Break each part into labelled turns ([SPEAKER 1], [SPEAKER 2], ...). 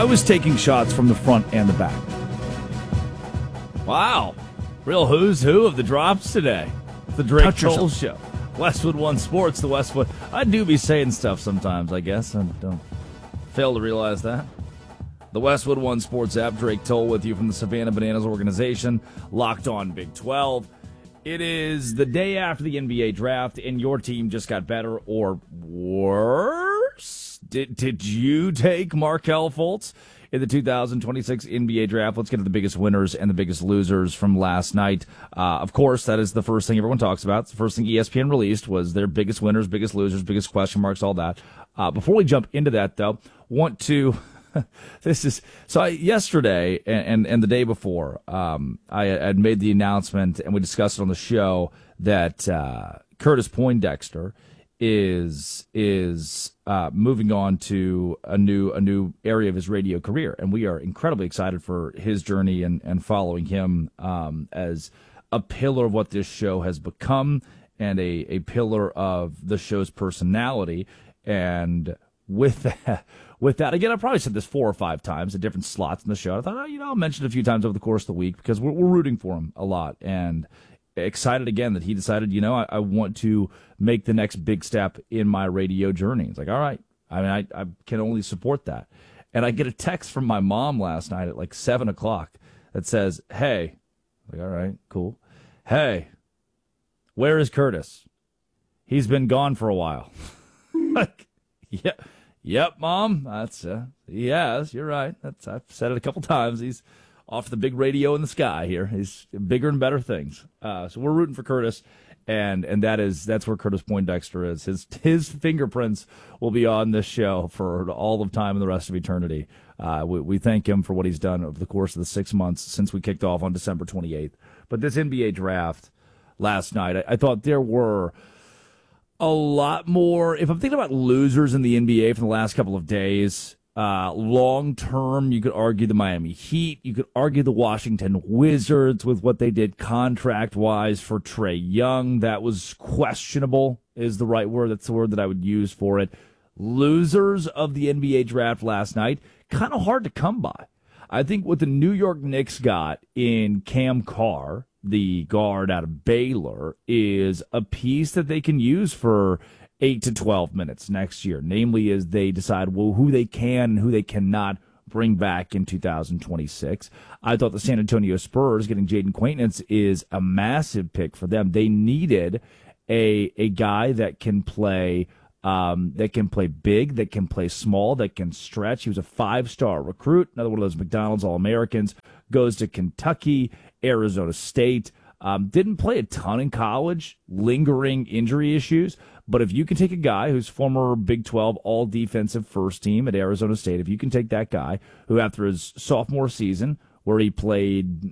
[SPEAKER 1] was taking shots from the front and the back. Wow. Real who's who of the drops today. The Drake Toll Show. Westwood One Sports, the Westwood. I do be saying stuff sometimes, I guess. I don't fail to realize that. The Westwood One Sports app. Drake Toll with you from the Savannah Bananas organization. Locked on Big 12. It is the day after the NBA draft, and your team just got better or worse. Did you take Markelle Fultz in the 2026 NBA draft? Let's get to the biggest winners and the biggest losers from last night. Of course, that is the first thing everyone talks about. It's the first thing ESPN released was their biggest winners, biggest losers, biggest question marks, all that. Before we jump into that, though, want to... yesterday and the day before, I had made the announcement, and we discussed it on the show, that Curtis Poindexter is moving on to a new area of his radio career, and we are incredibly excited for his journey and following him as a pillar of what this show has become and a pillar of the show's personality. And with that, again, I probably said this 4 or 5 times at different slots in the show. I thought, I'll mention it a few times over the course of the week because we're rooting for him a lot, and excited again that he decided, I want to make the next big step in my radio journey. It's like, all right. I mean, I can only support that. And I get a text from my mom last night at like 7 o'clock that says, hey, like, all right, cool. Hey, where is Curtis? He's been gone for a while. Like, yeah. Yep, Mom. That's he has. You're right. I've said it a couple times. He's off the big radio in the sky here. He's bigger and better things. So we're rooting for Curtis, and that's where Curtis Poindexter is. His fingerprints will be on this show for all of time and the rest of eternity. We thank him for what he's done over the course of the 6 months since we kicked off on December 28th. But this NBA draft last night, I thought there were a lot more. If I'm thinking about losers in the NBA from the last couple of days, long term, you could argue the Miami Heat. You could argue the Washington Wizards with what they did contract wise for Trae Young. That was questionable, is the right word. That's the word that I would use for it. Losers of the NBA draft last night, kind of hard to come by. I think what the New York Knicks got in Cam Carr, the guard out of Baylor, is a piece that they can use for 8 to 12 minutes next year. Namely, as they decide, who they can and who they cannot bring back in 2026. I thought the San Antonio Spurs getting Jaden Quaintance is a massive pick for them. They needed a guy that can play big, that can play small, that can stretch. He was a 5-star recruit, another one of those McDonald's All-Americans, goes to Kentucky, Arizona State. Didn't play a ton in college, lingering injury issues. But if you can take a guy who's former Big 12 all-defensive first team at Arizona State, if you can take that guy who after his sophomore season, where he played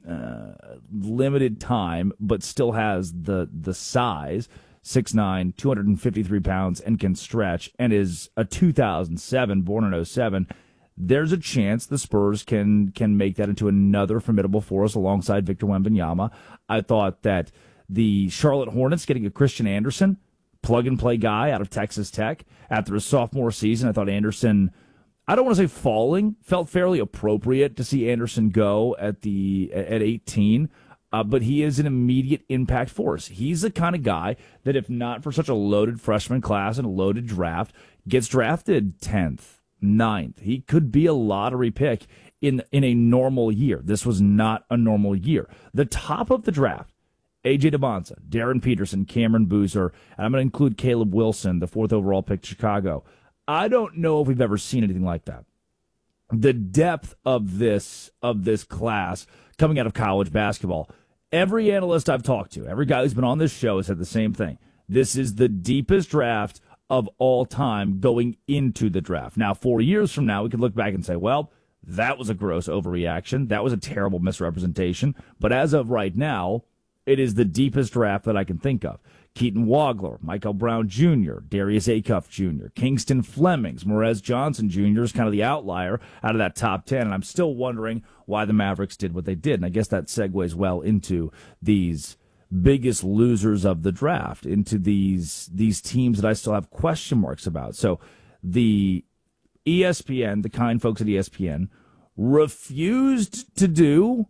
[SPEAKER 1] limited time but still has the size, 6'9", 253 pounds, and can stretch, and is a 2007, born in 07, there's a chance the Spurs can make that into another formidable force alongside Victor Wembanyama. I thought that the Charlotte Hornets getting a Christian Anderson, plug-and-play guy out of Texas Tech, after his sophomore season, I thought Anderson, I don't want to say falling, felt fairly appropriate to see Anderson go at 18, but he is an immediate impact force. He's the kind of guy that if not for such a loaded freshman class and a loaded draft, gets drafted 10th, 9th. He could be a lottery pick in a normal year. This was not a normal year. The top of the draft, A.J. Debonsa, Darren Peterson, Cameron Boozer, and I'm going to include Caleb Wilson, the 4th overall pick to Chicago. I don't know if we've ever seen anything like that. The depth of this class coming out of college basketball. Every analyst I've talked to, every guy who's been on this show has said the same thing. This is the deepest draft of all time going into the draft. Now, 4 years from now, we could look back and say, well, that was a gross overreaction. That was a terrible misrepresentation. But as of right now, it is the deepest draft that I can think of. Keaton Wagler, Michael Brown Jr., Darius Acuff Jr., Kingston Flemings, Morez Johnson Jr. is kind of the outlier out of that top 10, and I'm still wondering why the Mavericks did what they did. And I guess that segues well into these biggest losers of the draft, into these teams that I still have question marks about. So the ESPN, the kind folks at ESPN, refused to do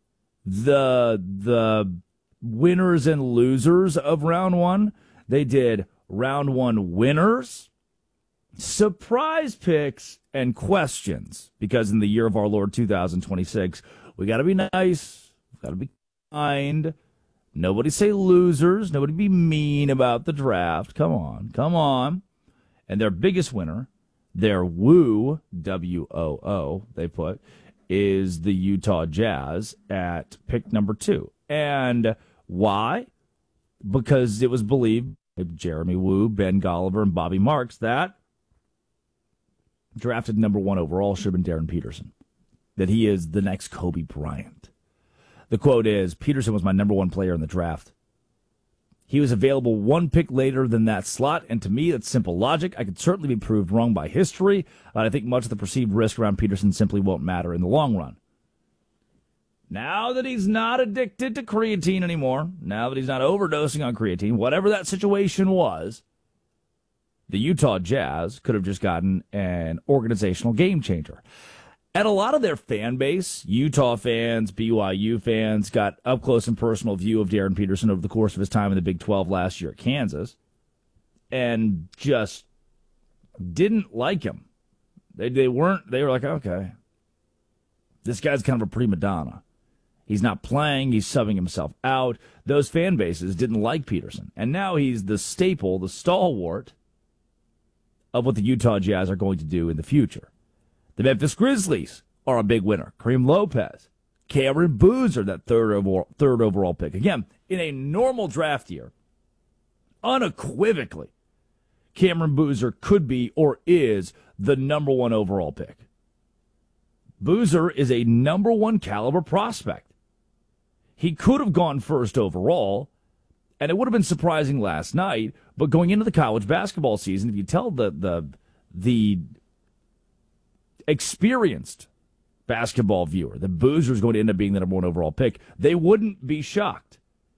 [SPEAKER 1] the winners and losers of round one. They did round one winners, surprise picks, and questions, because in the year of our Lord 2026, we got to be nice, we got to be kind. Nobody say losers. Nobody be mean about the draft. Come on. And their biggest winner, their woo, W-O-O, they put, is the Utah Jazz at pick number 2. And why? Because it was believed by Jeremy Woo, Ben Golliver, and Bobby Marks that drafted number 1 overall should have been Darren Peterson, that he is the next Kobe Bryant. The quote is, Peterson was my number 1 player in the draft. He was available 1 pick later than that slot, and to me, that's simple logic. I could certainly be proved wrong by history, but I think much of the perceived risk around Peterson simply won't matter in the long run. Now that he's not addicted to creatine anymore, now that he's not overdosing on creatine, whatever that situation was, the Utah Jazz could have just gotten an organizational game changer. And a lot of their fan base, Utah fans, BYU fans, got up close and personal view of Darren Peterson over the course of his time in the Big 12 last year at Kansas, and just didn't like him. They were like, okay, this guy's kind of a prima donna. He's not playing, he's subbing himself out. Those fan bases didn't like Peterson. And now he's the staple, the stalwart of what the Utah Jazz are going to do in the future. The Memphis Grizzlies are a big winner. Kareem Lopez, Cameron Boozer, that third overall pick. Again, in a normal draft year, unequivocally, Cameron Boozer could be or is the number 1 overall pick. Boozer is a number 1 caliber prospect. He could have gone first overall, and it would have been surprising last night, but going into the college basketball season, if you tell the experienced basketball viewer that Boozer is going to end up being the number 1 overall pick, they wouldn't be shocked.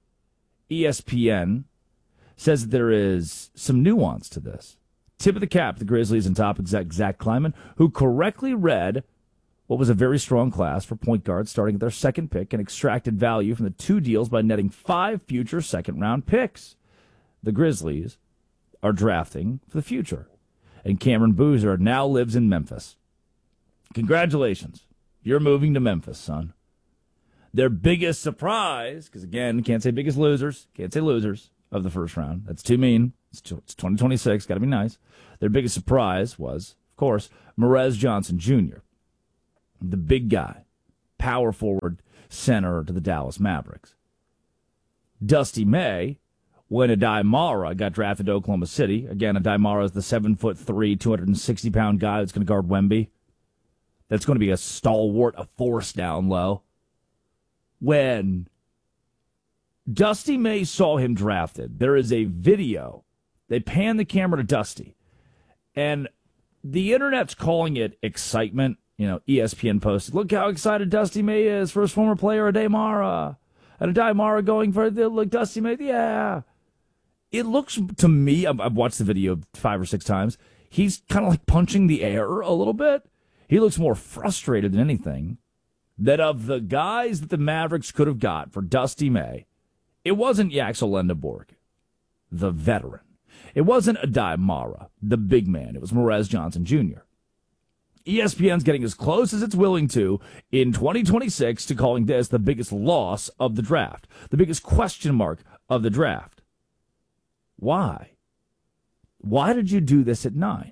[SPEAKER 1] ESPN says that there is some nuance to this. Tip of the cap, the Grizzlies and top exec Zach Kleiman, who correctly read what was a very strong class for point guards starting at their 2nd pick and extracted value from the 2 deals by netting 5 future second-round picks. The Grizzlies are drafting for the future, and Cameron Boozer now lives in Memphis. Congratulations. You're moving to Memphis, son. Their biggest surprise, because again, can't say biggest losers, can't say losers of the first round. That's too mean. It's 2026, got to be nice. Their biggest surprise was, of course, Morez Johnson Jr., the big guy, power forward center to the Dallas Mavericks. Dusty May, when Adai Mara got drafted to Oklahoma City. Again, Adai Mara is the 7'3", 260-pound guy that's going to guard Wemby. That's going to be a stalwart, a force down low. When Dusty May saw him drafted, there is a video. They pan the camera to Dusty, and the internet's calling it excitement. You know, ESPN posted, look how excited Dusty May is for his former player, Adai Mara. And Adai Mara going for the look, Dusty May, yeah. It looks to me, I've watched the video 5 or 6 times, he's kind of like punching the air a little bit. He looks more frustrated than anything. That of the guys that the Mavericks could have got for Dusty May, it wasn't Yaxel Lendeborg, the veteran. It wasn't Adai Mara, the big man. It was Morez Johnson Jr. ESPN's getting as close as it's willing to in 2026 to calling this the biggest loss of the draft, the biggest question mark of the draft. Why? Why did you do this at 9?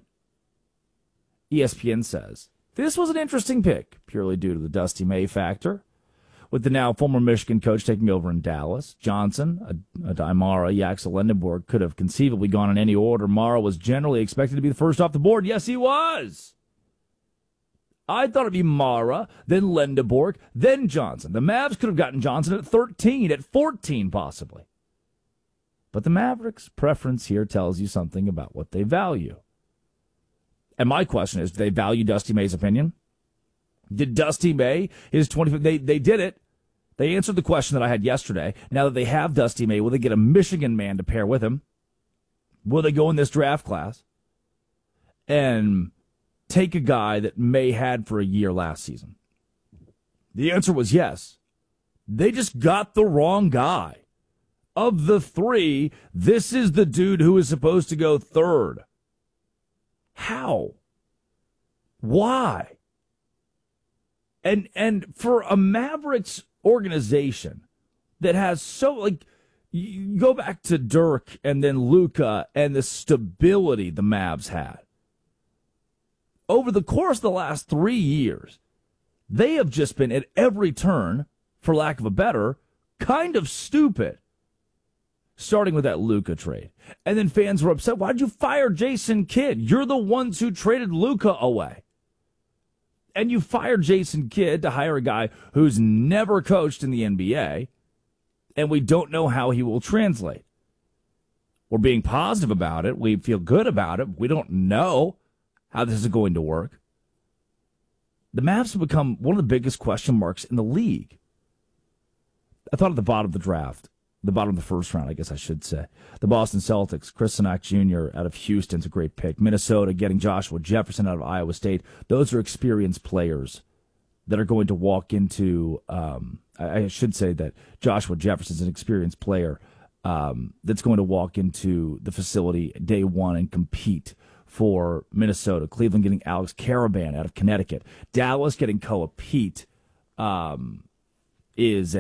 [SPEAKER 1] ESPN says, this was an interesting pick, purely due to the Dusty May factor. With the now former Michigan coach taking over in Dallas, Johnson, Adai Mara, Yaxel Lendeborg could have conceivably gone in any order. Mara was generally expected to be the first off the board. Yes, he was. I thought it'd be Mara, then Lendeborg, then Johnson. The Mavs could have gotten Johnson at 13, at 14 possibly. But the Mavericks' preference here tells you something about what they value. And my question is, do they value Dusty May's opinion? Did Dusty May, his 25, they did it. They answered the question that I had yesterday. Now that they have Dusty May, will they get a Michigan man to pair with him? Will they go in this draft class and take a guy that May had for a year last season? The answer was yes. They just got the wrong guy. Of the three, this is the dude who is supposed to go third. How? Why? And for a Mavericks organization that has so, like, you go back to Dirk and then Luka and the stability the Mavs had. Over the course of the last 3 years, they have just been at every turn, for lack of a better, kind of stupid. Starting with that Luka trade. And then fans were upset. Why'd you fire Jason Kidd? You're the ones who traded Luka away. And you fired Jason Kidd to hire a guy who's never coached in the NBA, and we don't know how he will translate. We're being positive about it. We feel good about it. We don't know how this is going to work. The Mavs have become one of the biggest question marks in the league. I thought at the bottom of the draft, the bottom of the first round, I guess I should say, the Boston Celtics, Chris Sinak Jr. out of Houston's a great pick. Minnesota getting Joshua Jefferson out of Iowa State. Those are experienced players that are going to walk into, I should say that Joshua Jefferson's an experienced player that's going to walk into the facility day one and compete for Minnesota. Cleveland getting Alex Caravan out of Connecticut. Dallas getting Koa Pete is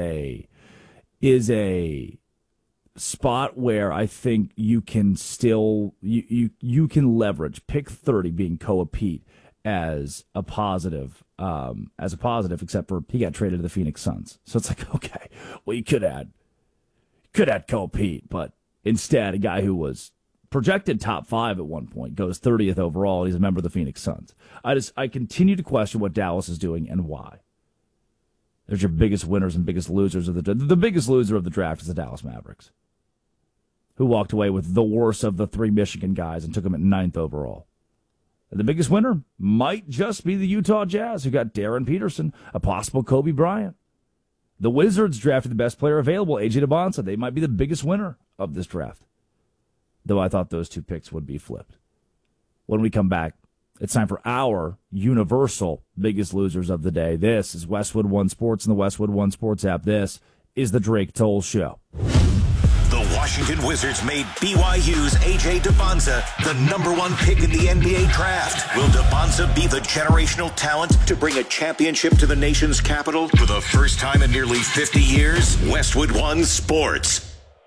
[SPEAKER 1] a spot where I think you can still you can leverage pick 30 being Koa Pete as a positive, except for he got traded to the Phoenix Suns. So it's like, okay, well, you could add Koa Pete, but instead a guy who was projected top 5 at one point goes 30th overall, and he's a member of the Phoenix Suns. I continue to question what Dallas is doing and why. There's your biggest winners and biggest losers of the biggest loser of the draft is the Dallas Mavericks, who walked away with the worst of the 3 Michigan guys and took them at 9th overall. And the biggest winner might just be the Utah Jazz, who got Darren Peterson, a possible Kobe Bryant. The Wizards drafted the best player available, AJ DeBonsa. They might be the biggest winner of this draft, though I thought those 2 picks would be flipped. When we come back, it's time for our universal biggest losers of the day. This is Westwood One Sports and the Westwood One Sports app. This is the Drake Toll Show.
[SPEAKER 2] The Washington Wizards made BYU's A.J. DeBonsa the number 1 pick in the NBA draft. Will DeBonsa be the generational talent to bring a championship to the nation's capital for the first time in nearly 50 years? Westwood One Sports.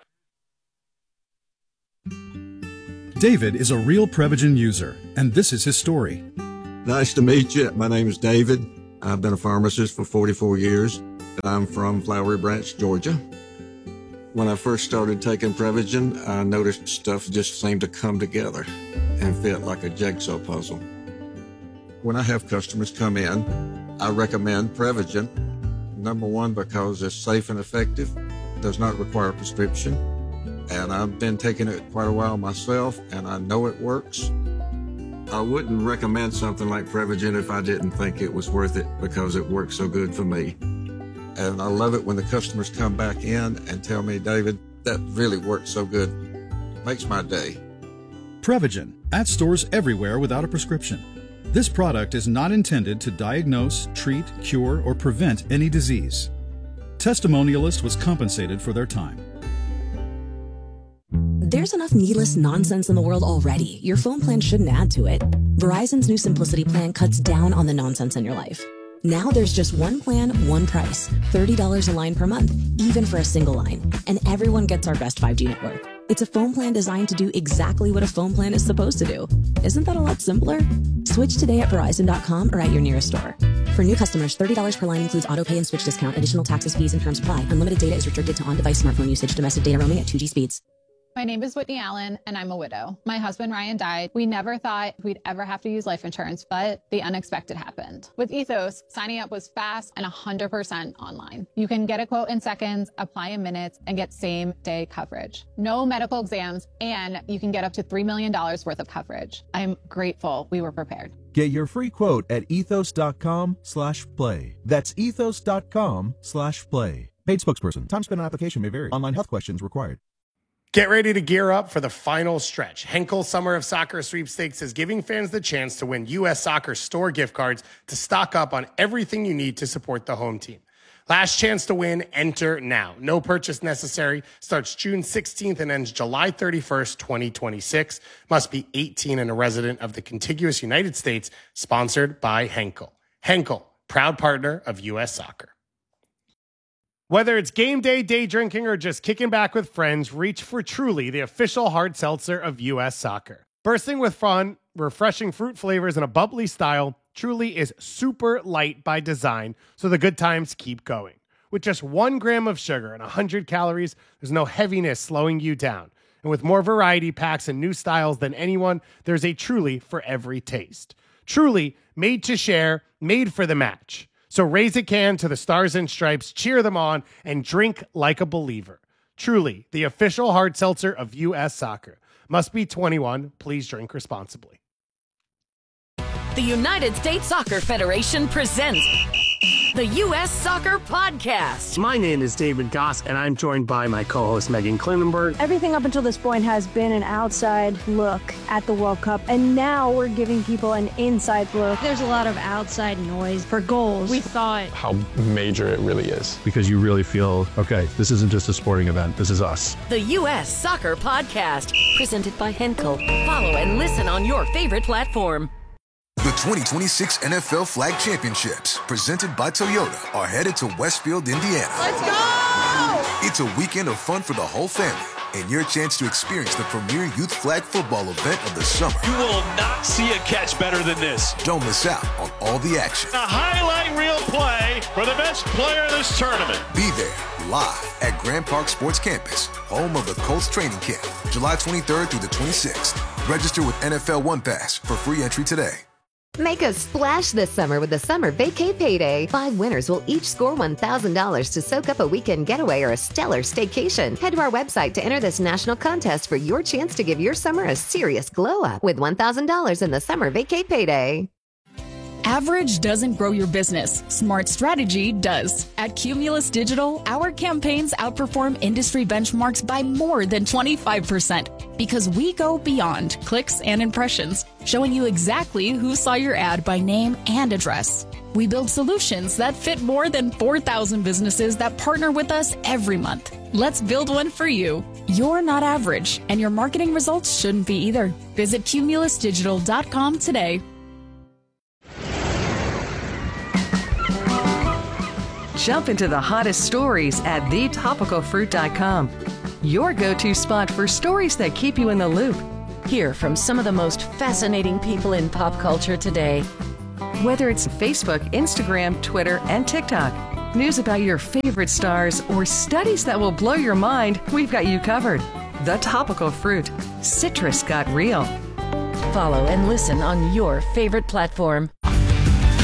[SPEAKER 3] David is a real Prevagen user, and this is his story.
[SPEAKER 4] Nice to meet you. My name is David. I've been a pharmacist for 44 years. I'm from Flowery Branch, Georgia. When I first started taking Prevagen, I noticed stuff just seemed to come together and fit like a jigsaw puzzle. When I have customers come in, I recommend Prevagen. Number 1, because it's safe and effective, does not require a prescription. And I've been taking it quite a while myself, and I know it works. I wouldn't recommend something like Prevagen if I didn't think it was worth it, because it works so good for me. And I love it when the customers come back in and tell me, David, that really works so good. It makes my day.
[SPEAKER 3] Prevagen, at stores everywhere without a prescription. This product is not intended to diagnose, treat, cure, or prevent any disease. Testimonialist was compensated for their time.
[SPEAKER 5] There's enough needless nonsense in the world already. Your phone plan shouldn't add to it. Verizon's new Simplicity plan cuts down on the nonsense in your life. Now there's just one plan, one price, $30 a line per month, even for a single line. And everyone gets our best 5G network. It's a phone plan designed to do exactly what a phone plan is supposed to do. Isn't that a lot simpler? Switch today at Verizon.com or at your nearest store. For new customers, $30 per line includes auto pay and switch discount. Additional taxes, fees, and terms apply. Unlimited data is restricted to on-device smartphone usage. Domestic data roaming at 2G speeds.
[SPEAKER 6] My name is Whitney Allen, and I'm a widow. My husband, Ryan, died. We never thought we'd ever have to use life insurance, but the unexpected happened. With Ethos, signing up was fast and 100% online. You can get a quote in seconds, apply in minutes, and get same-day coverage. No medical exams, and you can get up to $3 million worth of coverage. I'm grateful we were prepared.
[SPEAKER 7] Get your free quote at ethos.com/play. That's ethos.com/play. Paid spokesperson. Time spent on application may vary. Online health questions required. Get ready to gear up for the final stretch. Henkel Summer of Soccer Sweepstakes is giving fans the chance to win U.S. Soccer store gift cards to stock up on everything you need to support the home team. Last chance to win, enter now. No purchase necessary. Starts June 16th and ends July 31st, 2026. Must be 18 and a resident of the contiguous United States. Sponsored by Henkel. Henkel, proud partner of U.S. Soccer. Whether it's game day, day drinking, or just kicking back with friends, reach for Truly, the official hard seltzer of U.S. Soccer. Bursting with fun, refreshing fruit flavors, and a bubbly style, Truly is super light by design, so the good times keep going. With just 1 gram of sugar and 100 calories, there's no heaviness slowing you down. And with more variety packs and new styles than anyone, there's a Truly for every taste. Truly, made to share, made for the match. So raise a can to the Stars and Stripes, cheer them on, and drink like a believer. Truly, the official hard seltzer of U.S. Soccer. Must be 21. Please drink responsibly.
[SPEAKER 8] The United States Soccer Federation presents the U.S. Soccer Podcast.
[SPEAKER 9] My name is David Goss, and I'm joined by my co-host Megan Klinenberg.
[SPEAKER 10] Everything up until this point has been an outside look at the World Cup, and now we're giving people an inside look.
[SPEAKER 11] There's a lot of outside noise for goals. We thought
[SPEAKER 12] how major it really is.
[SPEAKER 13] Because you really feel, okay, this isn't just a sporting event, this is us.
[SPEAKER 8] The U.S. Soccer Podcast, presented by Henkel. Follow and listen on your favorite platform.
[SPEAKER 14] The 2026 NFL Flag Championships, presented by Toyota, are headed to Westfield, Indiana.
[SPEAKER 15] Let's go!
[SPEAKER 14] It's a weekend of fun for the whole family and your chance to experience the premier youth flag football event of the summer.
[SPEAKER 16] You will not see a catch better than this.
[SPEAKER 14] Don't miss out on all the action.
[SPEAKER 16] A highlight reel play for the best player of this tournament.
[SPEAKER 14] Be there live at Grand Park Sports Campus, home of the Colts training camp, July 23rd through the 26th. Register with NFL One Pass for free entry today.
[SPEAKER 17] Make a splash this summer with the Summer Vacay Payday. 5 winners will each score $1,000 to soak up a weekend getaway or a stellar staycation. Head to our website to enter this national contest for your chance to give your summer a serious glow-up with $1,000 in the Summer Vacay Payday.
[SPEAKER 18] Average doesn't grow your business. Smart strategy does. At Cumulus Digital, our campaigns outperform industry benchmarks by more than 25% because we go beyond clicks and impressions, showing you exactly who saw your ad by name and address. We build solutions that fit more than 4,000 businesses that partner with us every month. Let's build one for you. You're not average, and your marketing results shouldn't be either. Visit cumulusdigital.com today.
[SPEAKER 19] Jump into the hottest stories at thetopicalfruit.com. Your go-to spot for stories that keep you in the loop.
[SPEAKER 8] Hear from some of the most fascinating people in pop culture today.
[SPEAKER 19] Whether it's Facebook, Instagram, Twitter, and TikTok, news about your favorite stars, or studies that will blow your mind, we've got you covered. The Topical Fruit. Citrus got real.
[SPEAKER 8] Follow and listen on your favorite platform.